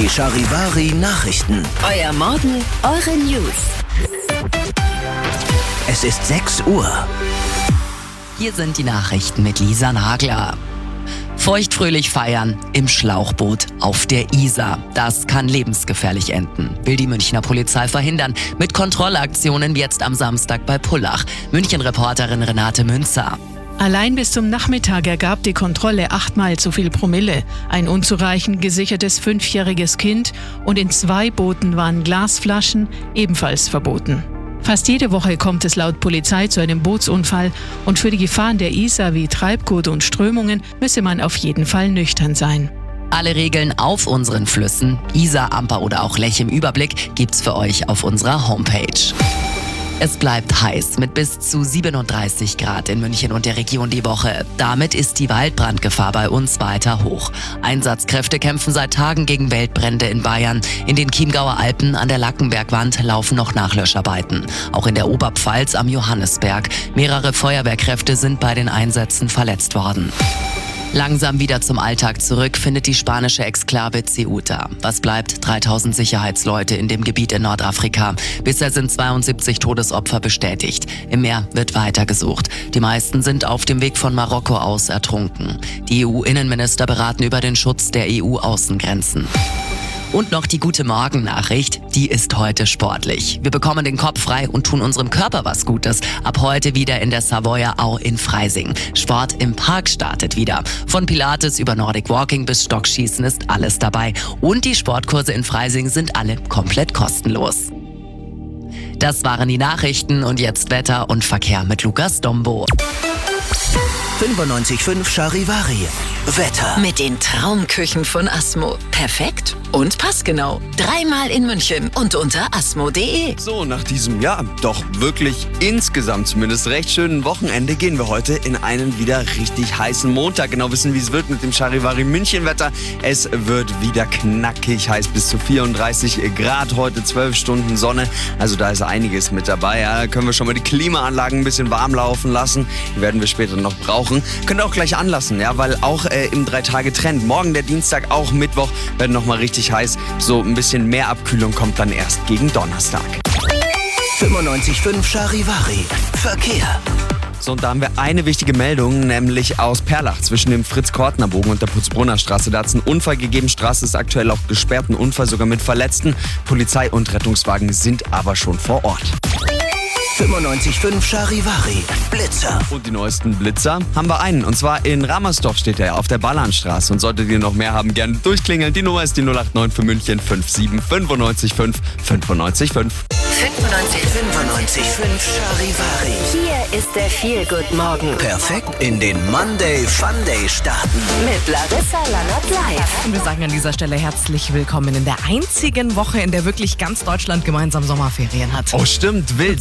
Die Charivari Nachrichten. Euer Morgen, eure News. Es ist 6 Uhr. Hier sind die Nachrichten mit Lisa Nagler. Feuchtfröhlich feiern im Schlauchboot auf der Isar. Das kann lebensgefährlich enden, will die Münchner Polizei verhindern. Mit Kontrollaktionen jetzt am Samstag bei Pullach. München-Reporterin Renate Münzer. Allein bis zum Nachmittag ergab die Kontrolle 8-mal zu viel Promille. Ein unzureichend gesichertes 5-jähriges Kind und in 2 Booten waren Glasflaschen ebenfalls verboten. Fast jede Woche kommt es laut Polizei zu einem Bootsunfall und für die Gefahren der Isar wie Treibgut und Strömungen müsse man auf jeden Fall nüchtern sein. Alle Regeln auf unseren Flüssen, Isar, Amper oder auch Lech im Überblick, gibt's für euch auf unserer Homepage. Es bleibt heiß mit bis zu 37 Grad in München und der Region die Woche. Damit ist die Waldbrandgefahr bei uns weiter hoch. Einsatzkräfte kämpfen seit Tagen gegen Waldbrände in Bayern. In den Chiemgauer Alpen an der Lackenbergwand laufen noch Nachlöscharbeiten. Auch in der Oberpfalz am Johannisberg. Mehrere Feuerwehrkräfte sind bei den Einsätzen verletzt worden. Langsam wieder zum Alltag zurück findet die spanische Exklave Ceuta. Was bleibt? 3000 Sicherheitsleute in dem Gebiet in Nordafrika. Bisher sind 72 Todesopfer bestätigt. Im Meer wird weiter gesucht. Die meisten sind auf dem Weg von Marokko aus ertrunken. Die EU-Innenminister beraten über den Schutz der EU-Außengrenzen. Und noch die gute Morgennachricht, die ist heute sportlich. Wir bekommen den Kopf frei und tun unserem Körper was Gutes. Ab heute wieder in der Savoyer Au in Freising. Sport im Park startet wieder. Von Pilates über Nordic Walking bis Stockschießen ist alles dabei. Und die Sportkurse in Freising sind alle komplett kostenlos. Das waren die Nachrichten und jetzt Wetter und Verkehr mit Lukas Dombo. 95.5 Charivari. Wetter. Mit den Traumküchen von Asmo. Perfekt und passgenau. 3-mal in München und unter asmo.de. So, nach diesem, doch wirklich insgesamt zumindest recht schönen Wochenende gehen wir heute in einen wieder richtig heißen Montag. Genau wissen, wie es wird mit dem Charivari München-Wetter. Es wird wieder knackig heiß, bis zu 34 Grad heute, 12 Stunden Sonne. Also da ist einiges mit dabei. Ja, da können wir schon mal die Klimaanlagen ein bisschen warm laufen lassen. Die werden wir später noch brauchen. Könnt ihr auch gleich anlassen, weil auch im 3-Tage-Trend, morgen der Dienstag, auch Mittwoch, werden nochmal richtig heiß. So ein bisschen mehr Abkühlung kommt dann erst gegen Donnerstag. 95.5 Charivari. Verkehr. So, und da haben wir eine wichtige Meldung, nämlich aus Perlach zwischen dem Fritz-Kortner-Bogen und der Putzbrunner Straße. Da hat es einen Unfall gegeben. Straße ist aktuell auch gesperrt, ein Unfall sogar mit Verletzten. Polizei und Rettungswagen sind aber schon vor Ort. 95.5 Charivari. Blitzer. Und die neuesten Blitzer haben wir einen. Und zwar in Ramersdorf steht er auf der Ballanstraße. Und solltet ihr noch mehr haben, gerne durchklingeln. Die Nummer ist die 089 für München 57 95 5. Charivari. Hier ist der Feel-Good-Morgen. Perfekt in den Monday Funday starten. Mit Larissa Lannert live. Und wir sagen an dieser Stelle herzlich willkommen in der einzigen Woche, in der wirklich ganz Deutschland gemeinsam Sommerferien hat. Oh, stimmt, wild.